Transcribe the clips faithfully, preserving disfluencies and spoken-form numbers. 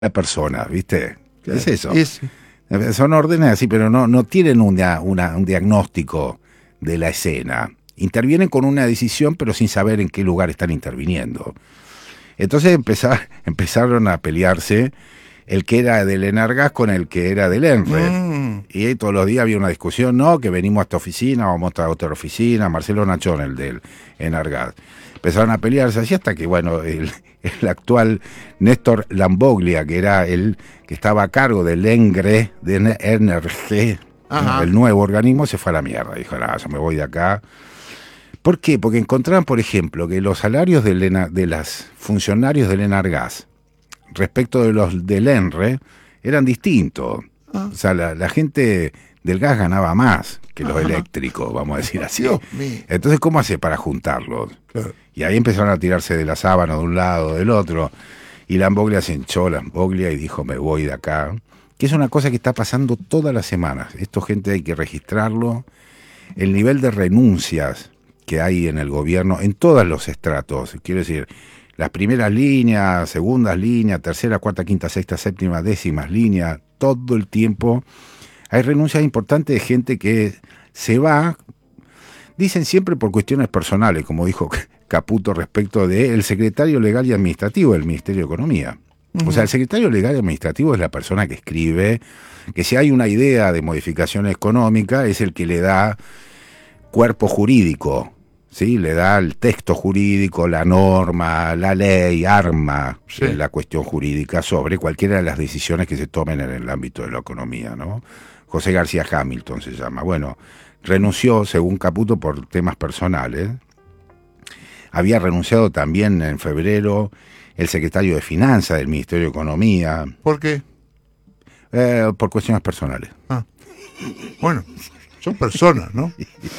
la persona, ¿viste? ¿Qué es eso? Es, Son órdenes así, pero no, no tienen una, una, un diagnóstico de la escena. Intervienen con una decisión, pero sin saber en qué lugar están interviniendo. Entonces empezar, empezaron a pelearse el que era del Enargas con el que era del ENRE. Mm. Y todos los días había una discusión, no, que venimos a esta oficina, vamos a otra oficina, Marcelo Nachón, el del Enargas. Empezaron a pelearse así hasta que, bueno, el, el actual Néstor Lamboglia, que era el que estaba a cargo del ENGRE, de N R G, el nuevo organismo, se fue a la mierda. Dijo, no, yo me voy de acá. ¿Por qué? Porque encontraban, por ejemplo, que los salarios del Ena, de los funcionarios del Enargas respecto de los del ENRE eran distintos. Ah. O sea, la, la gente del gas ganaba más que los Ajá. eléctricos, vamos a decir así. Entonces, ¿cómo hace para juntarlos? Claro. Y ahí empezaron a tirarse de la sábana de un lado, del otro. Y Lamboglia se hinchó, Lamboglia, y dijo, me voy de acá. Que es una cosa que está pasando todas las semanas. Esto, gente, hay que registrarlo. El nivel de renuncias que hay en el gobierno, en todos los estratos, quiero decir, las primeras líneas, segundas líneas, tercera, cuarta, quinta, sexta, séptima, décimas líneas, todo el tiempo hay renuncias importantes de gente que se va, dicen siempre por cuestiones personales, como dijo Caputo respecto del secretario legal y administrativo del Ministerio de Economía. Uh-huh. O sea, el secretario legal y administrativo es la persona que escribe, que si hay una idea de modificación económica, es el que le da cuerpo jurídico, ¿sí? Le da el texto jurídico, la norma, la ley, arma sí. la cuestión jurídica sobre cualquiera de las decisiones que se tomen en el ámbito de la economía, ¿no? José García Hamilton se llama. Bueno, renunció, según Caputo, por temas personales. Había renunciado también en febrero el secretario de Finanzas del Ministerio de Economía. ¿Por qué? Eh, por cuestiones personales. Ah. Bueno, son personas, ¿no?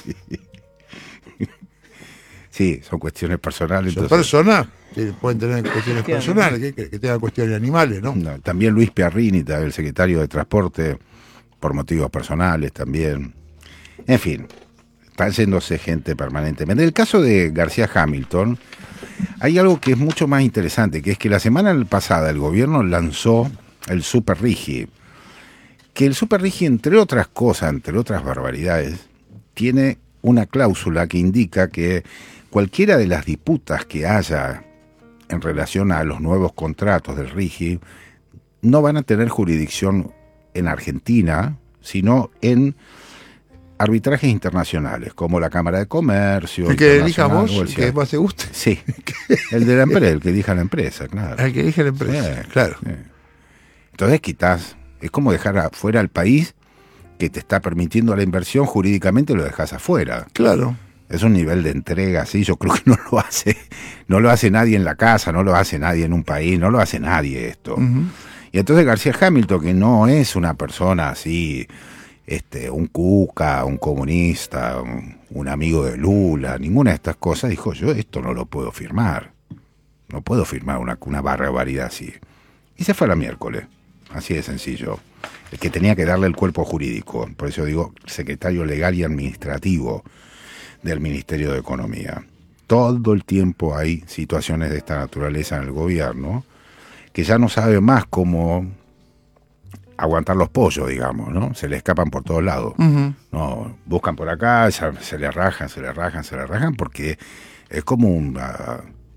Sí, son cuestiones personales. Son entonces... personas que pueden tener cuestiones personales, que, que, que tengan cuestiones animales, ¿no? no también Luis Piarrini, el secretario de Transporte, por motivos personales también. En fin, está yéndose gente permanentemente. En el caso de García Hamilton, hay algo que es mucho más interesante, que es que la semana pasada el gobierno lanzó el Super Rigi, que el Super Rigi, entre otras cosas, entre otras barbaridades, tiene una cláusula que indica que cualquiera de las disputas que haya en relación a los nuevos contratos del Rigi no van a tener jurisdicción en Argentina, sino en arbitrajes internacionales, como la Cámara de Comercio. ¿El que elija vos? ¿El que más te guste? Sí, el de la empresa, el que elija la empresa, claro. El que elija la empresa, sí, claro. Sí. Entonces quitas, es como dejar afuera al país que te está permitiendo la inversión, jurídicamente lo dejas afuera. Claro. Es un nivel de entrega así, yo creo que no lo hace, no lo hace nadie en la casa, no lo hace nadie en un país, no lo hace nadie esto. Uh-huh. Y entonces García Hamilton, que no es una persona así, este, un cuca, un comunista, un, un amigo de Lula, ninguna de estas cosas, dijo, yo esto no lo puedo firmar. No puedo firmar una, una barbaridad así. Y se fue a la miércoles, así de sencillo. El que tenía que darle el cuerpo jurídico, por eso digo, secretario legal y administrativo del Ministerio de Economía. Todo el tiempo hay situaciones de esta naturaleza en el gobierno, que ya no sabe más cómo aguantar los pollos, digamos, ¿no? Se le escapan por todos lados. Uh-huh. No, buscan por acá, se, se le rajan, se le rajan, se le rajan, porque es como un... Uh,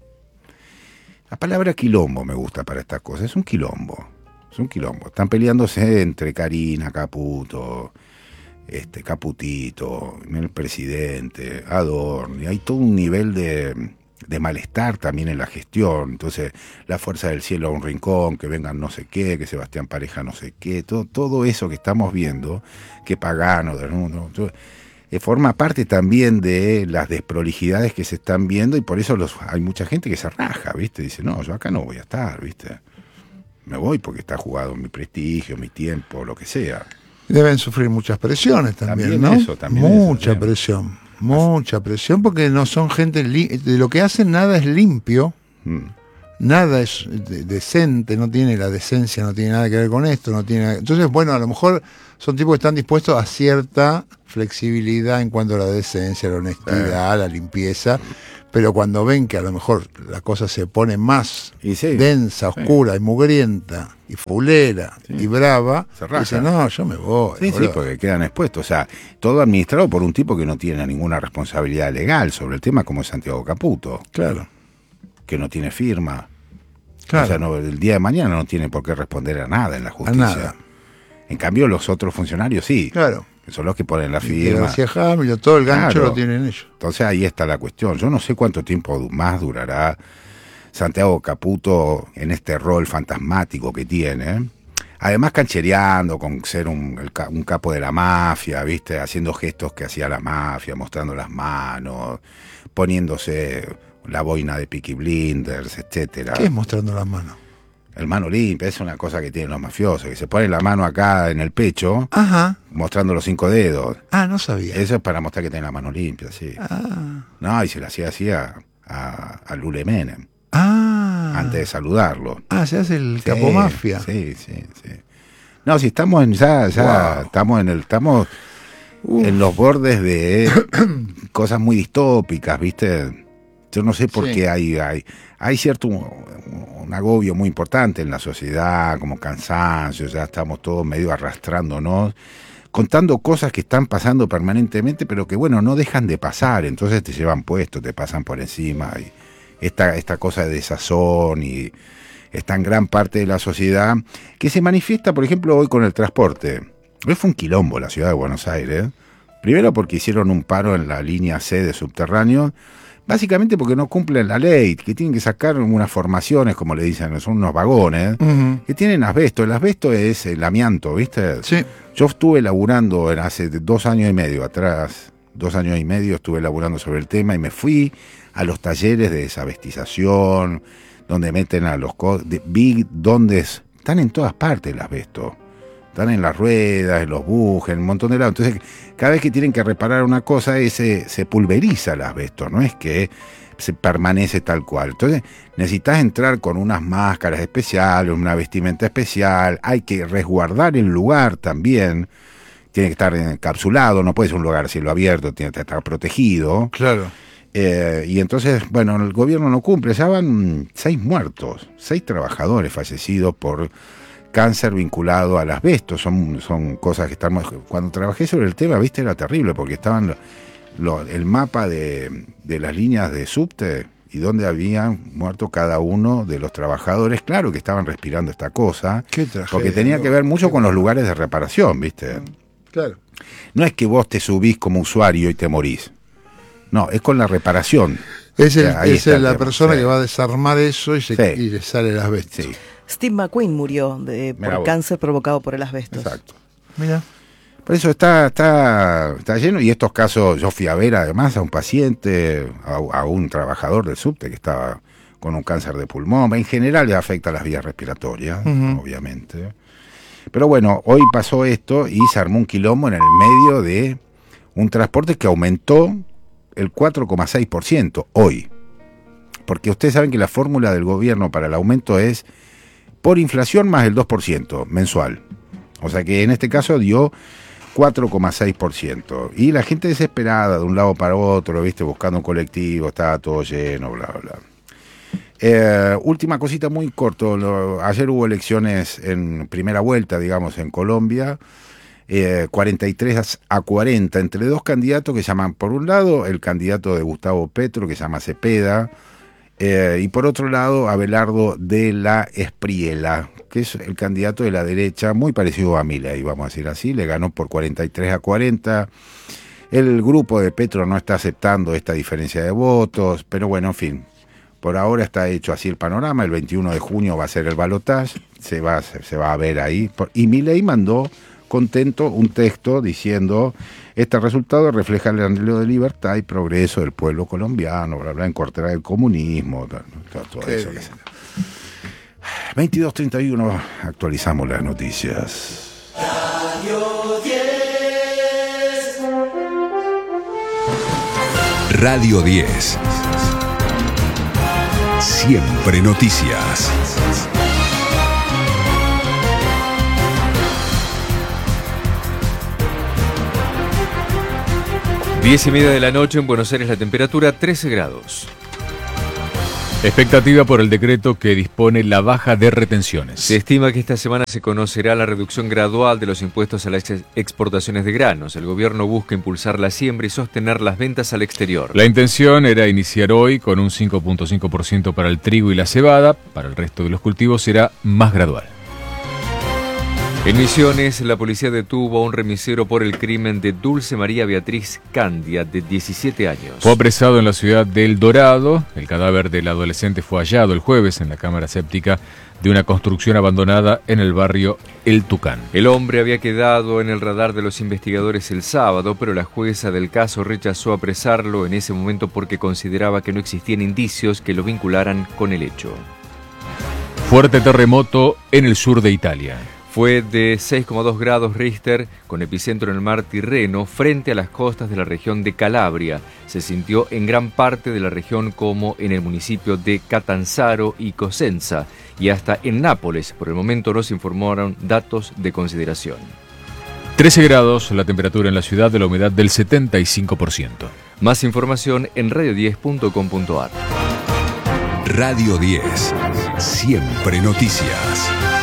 la palabra quilombo me gusta para estas cosas, es un quilombo. Es un quilombo. Están peleándose entre Karina, Caputo, este, Caputito, el presidente, Adorno, y hay todo un nivel de... de malestar también en la gestión. Entonces, la fuerza del cielo a un rincón, que vengan no sé qué, que Sebastián Pareja no sé qué, todo, todo eso que estamos viendo, que Pagano, de, no, no, todo, eh, forma parte también de las desprolijidades que se están viendo, y por eso los, hay mucha gente que se raja, ¿viste? Dice, no, yo acá no voy a estar, ¿viste? Me voy porque está jugado mi prestigio, mi tiempo, lo que sea. Deben sufrir muchas presiones también, también ¿no? Eso, también mucha eso, presión. Mucha presión porque no son gente li- de lo que hacen nada es limpio, mm. nada es de- decente, no tiene la decencia, no tiene nada que ver con esto, no tiene. Entonces, bueno, a lo mejor son tipos que están dispuestos a cierta flexibilidad en cuanto a la decencia, la honestidad, eh. la limpieza, pero cuando ven que a lo mejor la cosa se pone más Y sí, densa, sí. oscura y mugrienta y fulera Sí. y brava, Se raja. dicen, no, yo me voy. Sí, sí, boludo". porque quedan expuestos. O sea, todo administrado por un tipo que no tiene ninguna responsabilidad legal sobre el tema, como es Santiago Caputo, Claro, que no tiene firma. claro. O sea, no, el día de mañana no tiene por qué responder a nada en la justicia. nada. En cambio, los otros funcionarios sí, Claro. que son los que ponen la Y que firma. decía Hamilton, todo el gancho Claro. lo tienen ellos. Entonces ahí está la cuestión. Yo no sé cuánto tiempo du- más durará Santiago Caputo en este rol fantasmático que tiene. Además canchereando con ser un, el ca- un capo de la mafia, ¿viste? Haciendo gestos que hacía la mafia, mostrando las manos, poniéndose la boina de Peaky Blinders, etcétera. ¿Qué es mostrando las manos? El mano limpia es una cosa que tienen los mafiosos, que se ponen la mano acá en el pecho, Ajá. mostrando los cinco dedos. Ah, no sabía. Eso es para mostrar que tienen la mano limpia, sí. Ah. No, y se la hacía así a, a, a Lule Menem, Ah. antes de saludarlo. Ah, se hace el Sí, capomafia. Sí, sí, sí. No, si estamos en, ya, ya Wow. estamos en el, estamos Uf. en los bordes de cosas muy distópicas, ¿viste? Yo no sé por Sí. qué hay, hay, hay cierto un, un agobio muy importante en la sociedad, como cansancio, ya estamos todos medio arrastrándonos, contando cosas que están pasando permanentemente, pero que bueno, no dejan de pasar, entonces te llevan puesto, te pasan por encima, y esta, esta cosa de desazón y está en gran parte de la sociedad, que se manifiesta, por ejemplo, hoy con el transporte. Hoy fue un quilombo la ciudad de Buenos Aires, primero porque hicieron un paro en la línea C de subterráneo, básicamente porque no cumplen la ley, que tienen que sacar unas formaciones, como le dicen, son unos vagones, Ujú. que tienen asbesto. El asbesto es el amianto, ¿viste? Sí. Yo estuve laburando en hace dos años y medio atrás, dos años y medio estuve laburando sobre el tema y me fui a los talleres de desabestización, donde meten a los... co- de- vi donde es- están en todas partes el asbesto. Están en las ruedas, en los bujes, en un montón de lados. Entonces, cada vez que tienen que reparar una cosa, ese, se pulveriza el asbesto, no es que se permanece tal cual. Entonces, necesitas entrar con unas máscaras especiales, una vestimenta especial, hay que resguardar el lugar también, tiene que estar encapsulado, no puede ser un lugar a cielo abierto, tiene que estar protegido. Claro. Eh, y entonces, bueno, el gobierno no cumple, ya van seis muertos, seis trabajadores fallecidos por cáncer vinculado al asbesto. Son, son cosas que están... Cuando trabajé sobre el tema, viste, era terrible, porque estaban lo- lo- el mapa de, de las líneas de subte y donde habían muerto cada uno de los trabajadores, claro que estaban respirando esta cosa, Qué tragedia, porque tenía ¿no? que ver mucho con los lugares de reparación, viste. Claro. No es que vos te subís como usuario y te morís. No, es con la reparación. Es, el, O sea, ahí es está el la tema, persona sí. que va a desarmar eso y, se, Sí. y le sale el asbesto. Sí, Steve McQueen murió de, Mirá por vos. cáncer provocado por el asbesto. exacto. Mira. Por eso está, está, está lleno, y estos casos, yo fui a ver además a un paciente, a, a un trabajador del subte que estaba con un cáncer de pulmón. En general le afecta las vías respiratorias, Ujú. obviamente. Pero bueno, hoy pasó esto y se armó un quilombo en el medio de un transporte que aumentó el cuatro coma seis por ciento hoy. Porque ustedes saben que la fórmula del gobierno para el aumento es por inflación más el dos por ciento mensual. O sea que en este caso dio cuatro coma seis por ciento. Y la gente desesperada de un lado para otro, viste, buscando un colectivo, estaba todo lleno, bla, bla. Eh, última cosita muy corto. Lo, ayer hubo elecciones en primera vuelta, digamos, en Colombia. Eh, cuarenta y tres a cuarenta entre dos candidatos que llaman, por un lado, el candidato de Gustavo Petro, que se llama Cepeda, eh, y por otro lado, Abelardo de la Espriella, que es el candidato de la derecha, muy parecido a Milei, vamos a decir así, le ganó por cuarenta y tres a cuarenta. El grupo de Petro no está aceptando esta diferencia de votos, pero bueno, en fin, por ahora está hecho así el panorama. El veintiuno de junio va a ser el balotaje, se va, se, se va a ver ahí, y Milei mandó contento un texto diciendo: este resultado refleja el anhelo de libertad y progreso del pueblo colombiano, bla, bla, en cortar el comunismo, todo, todo Qué eso. bien. Que veintidós treinta y uno, actualizamos las noticias. Radio diez. Siempre noticias. Diez y media de la noche en Buenos Aires, la temperatura trece grados. Expectativa por el decreto que dispone la baja de retenciones. Se estima que esta semana se conocerá la reducción gradual de los impuestos a las exportaciones de granos. El gobierno busca impulsar la siembra y sostener las ventas al exterior. La intención era iniciar hoy con un cinco punto cinco por ciento para el trigo y la cebada. Para el resto de los cultivos será más gradual. En Misiones, la policía detuvo a un remisero por el crimen de Dulce María Beatriz Candia, de diecisiete años. Fue apresado en la ciudad de El Dorado. El cadáver del adolescente fue hallado el jueves en la cámara séptica de una construcción abandonada en el barrio El Tucán. El hombre había quedado en el radar de los investigadores el sábado, pero la jueza del caso rechazó apresarlo en ese momento porque consideraba que no existían indicios que lo vincularan con el hecho. Fuerte terremoto en el sur de Italia. Fue de seis coma dos grados Richter, con epicentro en el mar Tirreno, frente a las costas de la región de Calabria. Se sintió en gran parte de la región, como en el municipio de Catanzaro y Cosenza, y hasta en Nápoles. Por el momento no se informaron datos de consideración. trece grados la temperatura en la ciudad, de la humedad del setenta y cinco por ciento. Más información en radio diez punto com punto ar. Radio diez. Siempre noticias.